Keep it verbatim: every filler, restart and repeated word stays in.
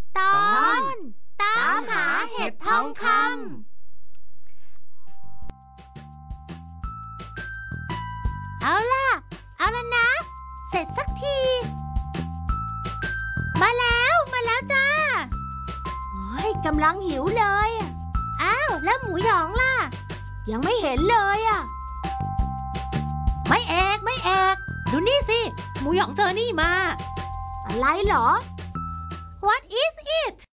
ตอนตามหาเห็ดทองคำเอาล่ะเอาล่ะนะเสร็จสักทีมาแล้วมาแล้วจ้าโอ้ยกำลังหิวเลยอ้าวแล้วหมูหยองล่ะยังไม่เห็นเลยอ่ะไม่เอกไม่เอกดูนี่สิหมูหยองเจอนี่มาอะไรเหรอ What is it